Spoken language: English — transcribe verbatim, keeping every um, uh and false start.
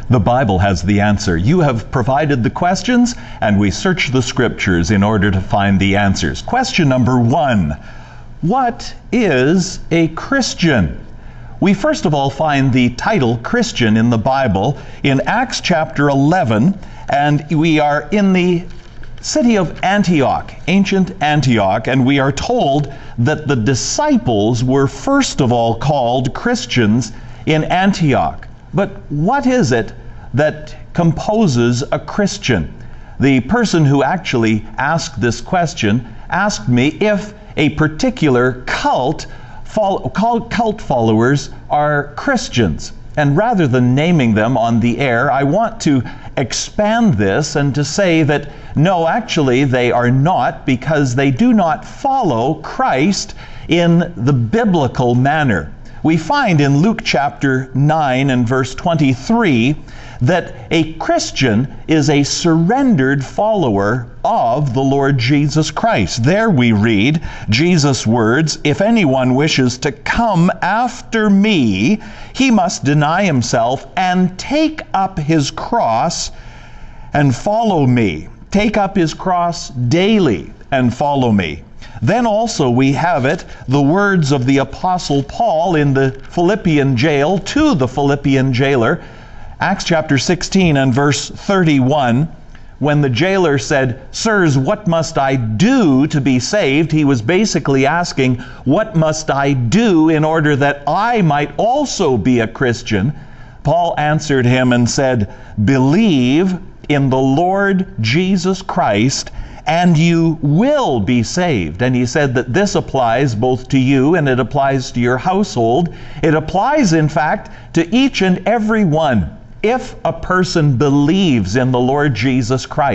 The Bible has the answer. You have provided the questions, and we search the Scriptures in order to find the answers. Question number one: what is a Christian? We first of all find the title Christian in the Bible in Acts chapter eleven, and we are in the city of Antioch, ancient Antioch, and we are told that the disciples were first of all called Christians in Antioch. But what is it that composes a Christian? The person who actually asked this question asked me if a particular cult, cult followers are Christians. And rather than naming them on the air, I want to expand this and to say that no, actually they are not, because they do not follow Christ in the biblical manner. We find in Luke chapter nine and verse twenty-three that a Christian is a surrendered follower of the Lord Jesus Christ. There we read Jesus' words, "If anyone wishes to come after me, he must deny himself and take up his cross and follow me." Take up his cross daily and follow me. Then also we have it, the words of the Apostle Paul in the Philippian jail to the Philippian jailer, Acts chapter sixteen and verse thirty-one, when the jailer said, "Sirs, what must I do to be saved?" He was basically asking, what must I do in order that I might also be a Christian? Paul answered him and said, "Believe in the Lord Jesus Christ, and you will be saved." And he said that this applies both to you and it applies to your household. It applies, in fact, to each and every one. If a person believes in the Lord Jesus Christ,